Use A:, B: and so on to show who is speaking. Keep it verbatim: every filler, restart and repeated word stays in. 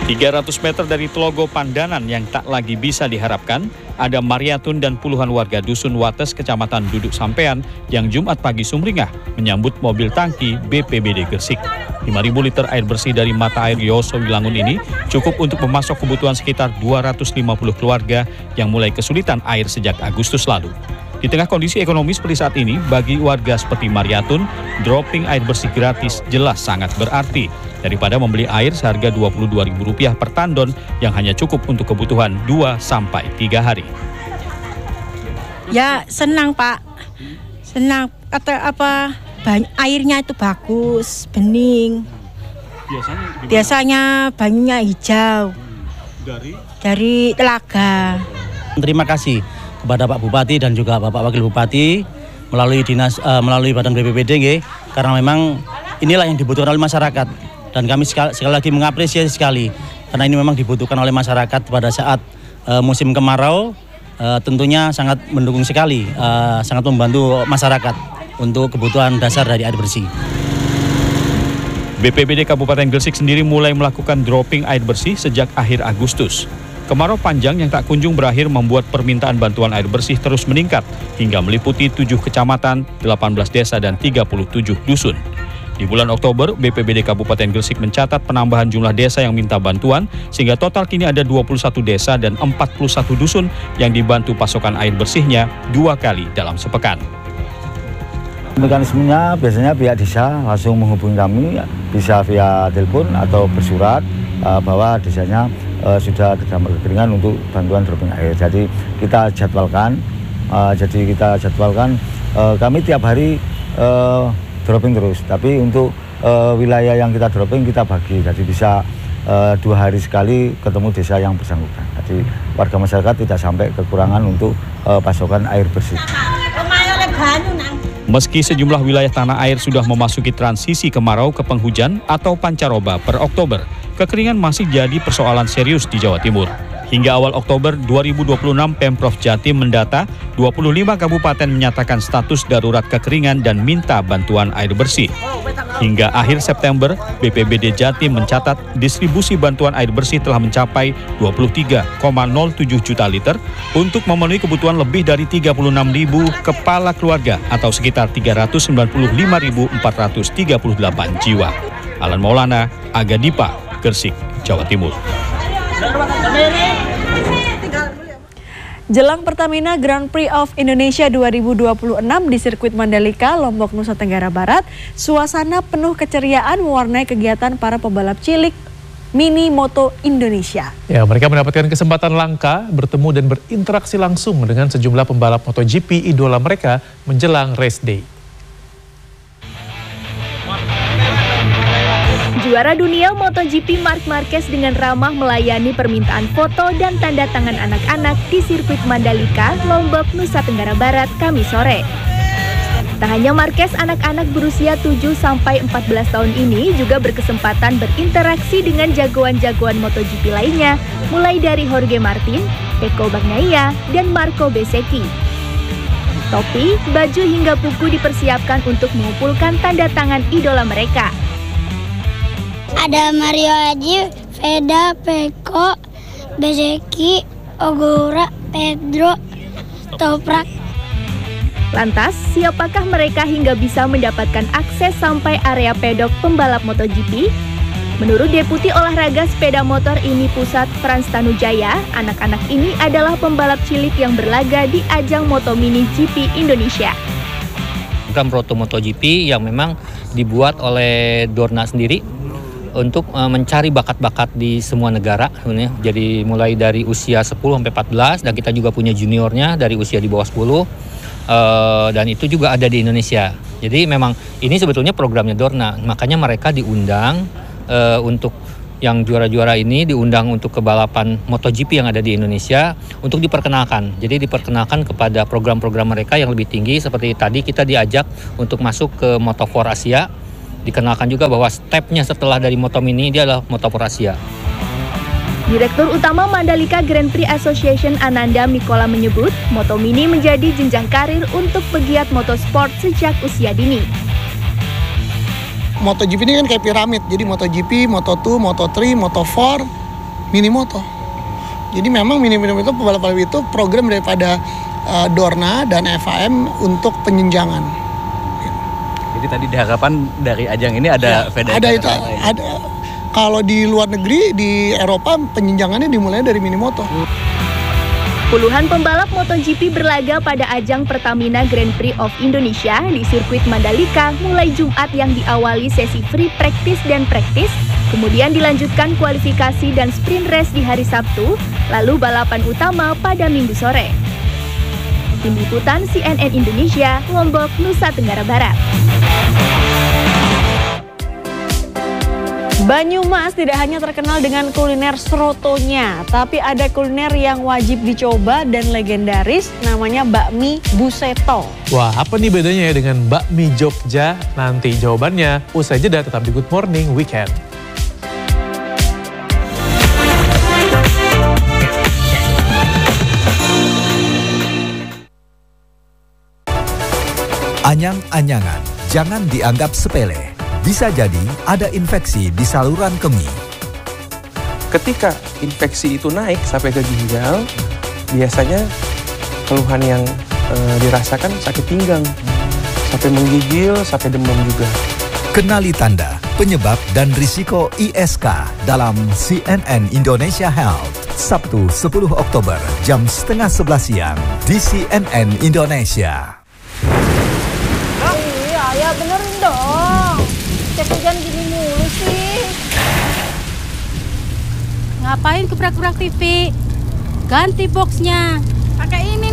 A: tiga ratus meter dari Tlogo Pandanan yang tak lagi bisa diharapkan, ada Mariatun dan puluhan warga Dusun Wates, Kecamatan Duduk Sampean yang Jumat pagi sumringah menyambut mobil tangki B P B D Gresik. lima ribu liter air bersih dari mata air Yoso Wilangun ini cukup untuk memasok kebutuhan sekitar dua ratus lima puluh keluarga yang mulai kesulitan air sejak Agustus lalu. Di tengah kondisi ekonomi seperti saat ini, bagi warga seperti Mariatun, dropping air bersih gratis jelas sangat berarti daripada membeli air seharga dua puluh dua ribu rupiah per tandon yang hanya cukup untuk kebutuhan dua sampai tiga hari.
B: Ya senang Pak, senang kata apa banyak, airnya itu bagus, bening.
A: Biasanya,
B: Biasanya banyunya hijau
A: dari
B: dari telaga.
C: Terima kasih kepada Pak Bupati dan juga Bapak Wakil Bupati melalui dinas uh, melalui Badan B P B D G, karena memang inilah yang dibutuhkan oleh masyarakat dan kami sekali, sekali lagi mengapresiasi sekali karena ini memang dibutuhkan oleh masyarakat pada saat uh, musim kemarau, uh, tentunya sangat mendukung sekali, uh, sangat membantu masyarakat untuk kebutuhan dasar dari air bersih.
A: B P B D Kabupaten Gresik sendiri mulai melakukan dropping air bersih sejak akhir Agustus. Kemarau panjang yang tak kunjung berakhir membuat permintaan bantuan air bersih terus meningkat hingga meliputi tujuh kecamatan, delapan belas desa, dan tiga puluh tujuh dusun. Di bulan Oktober, B P B D Kabupaten Gresik mencatat penambahan jumlah desa yang minta bantuan sehingga total kini ada dua puluh satu desa dan empat puluh satu dusun yang dibantu pasokan air bersihnya dua kali dalam sepekan.
D: Mekanismenya biasanya pihak desa langsung menghubungi kami, bisa via telepon atau bersurat uh, bahwa desanya uh, sudah terdampak kekeringan untuk bantuan dropping air. Jadi kita jadwalkan, uh, jadi kita jadwalkan uh, kami tiap hari uh, dropping terus. Tapi untuk uh, wilayah yang kita dropping kita bagi, jadi bisa uh, dua hari sekali ketemu desa yang bersangkutan. Jadi warga masyarakat tidak sampai kekurangan untuk uh, pasokan air bersih.
A: Meski sejumlah wilayah tanah air sudah memasuki transisi kemarau ke penghujan atau pancaroba per Oktober, kekeringan masih jadi persoalan serius di Jawa Timur. Hingga awal Oktober dua ribu dua puluh enam, Pemprov Jatim mendata dua puluh lima kabupaten menyatakan status darurat kekeringan dan minta bantuan air bersih. Hingga akhir September, B P B D Jatim mencatat distribusi bantuan air bersih telah mencapai dua puluh tiga koma nol tujuh juta liter untuk memenuhi kebutuhan lebih dari tiga puluh enam ribu kepala keluarga atau sekitar tiga ratus sembilan puluh lima ribu empat ratus tiga puluh delapan jiwa. Alan Maulana, Aga Dipa, Gresik, Jawa Timur.
E: Jelang Pertamina Grand Prix of Indonesia dua ribu dua puluh enam di sirkuit Mandalika, Lombok, Nusa Tenggara Barat, suasana penuh keceriaan mewarnai kegiatan para pembalap cilik Mini Moto Indonesia.
F: Ya, mereka mendapatkan kesempatan langka bertemu dan berinteraksi langsung dengan sejumlah pembalap MotoGP idola mereka menjelang race day.
G: Juara dunia MotoGP Marc Marquez dengan ramah melayani permintaan foto dan tanda tangan anak-anak di sirkuit Mandalika, Lombok, Nusa Tenggara Barat, Kamis sore. Tak hanya Marquez, anak-anak berusia tujuh sampai empat belas tahun ini juga berkesempatan berinteraksi dengan jagoan-jagoan MotoGP lainnya, mulai dari Jorge Martin, Pecco Bagnaia, dan Marco Bezzecchi. Topi, baju hingga buku dipersiapkan untuk mengumpulkan tanda tangan idola mereka.
H: Ada Mario Haji, Veda, Pecco, Bezzecchi, Ogura, Pedro, Toprak.
G: Lantas, siapakah mereka hingga bisa mendapatkan akses sampai area pedok pembalap MotoGP? Menurut Deputi Olahraga Sepeda Motor ini Pusat Frans Tanujaya, anak-anak ini adalah pembalap cilik yang berlaga di ajang Moto Mini G P Indonesia.
I: Program Proto MotoGP yang memang dibuat oleh Dorna sendiri untuk uh, mencari bakat-bakat di semua negara. Jadi mulai dari usia sepuluh sampai empat belas, dan kita juga punya juniornya dari usia di bawah sepuluh, uh, dan itu juga ada di Indonesia. Jadi memang ini sebetulnya programnya Dorna, makanya mereka diundang uh, untuk yang juara-juara ini diundang untuk ke balapan MotoGP yang ada di Indonesia untuk diperkenalkan. Jadi diperkenalkan kepada program-program mereka yang lebih tinggi, seperti tadi kita diajak untuk masuk ke Moto empat Asia. Dikenalkan juga bahwa stepnya setelah dari Moto Mini dia adalah Moto empat Asia.
G: Direktur Utama Mandalika Grand Prix Association Ananda Mikola menyebut, Moto Mini menjadi jenjang karir untuk pegiat motorsport sejak usia dini.
J: MotoGP ini kan kayak piramid, jadi MotoGP, Moto dua, Moto tiga, Moto empat, Minimoto. Jadi memang Minimoto itu pembalap-pembalap itu program daripada uh, Dorna dan F A M untuk penjenjangan.
K: Jadi tadi diharapkan dari ajang ini ada
J: ya,
K: federasi.
J: Ada itu, ada. Kalau di luar negeri, di Eropa penjenjangannya dimulai dari Minimoto.
G: Puluhan pembalap MotoGP berlaga pada ajang Pertamina Grand Prix of Indonesia di sirkuit Mandalika mulai Jumat yang diawali sesi free practice dan practice, kemudian dilanjutkan kualifikasi dan sprint race di hari Sabtu, lalu balapan utama pada Minggu sore. Tim Liputan C N N Indonesia, Lombok, Nusa Tenggara Barat.
E: Banyumas tidak hanya terkenal dengan kuliner serotonya, tapi ada kuliner yang wajib dicoba dan legendaris, namanya bakmi Buseto.
F: Wah, apa nih bedanya ya dengan bakmi Jogja? Nanti jawabannya usai jeda, tetap di Good Morning Weekend.
L: Anyang-anyangan, jangan dianggap sepele. Bisa jadi ada infeksi di saluran kemih.
M: Ketika infeksi itu naik sampai ke ginjal, biasanya keluhan yang e, dirasakan sakit pinggang, sampai menggigil, sampai demam juga.
L: Kenali tanda, penyebab, dan risiko I S K dalam C N N Indonesia Health. Sabtu sepuluh Oktober jam setengah sebelas siang di C N N Indonesia.
B: Iya, ya benerin dong. Cek hujan gini mulu sih. Ngapain keprak-keprak T V? Ganti boxnya. Pakai ini.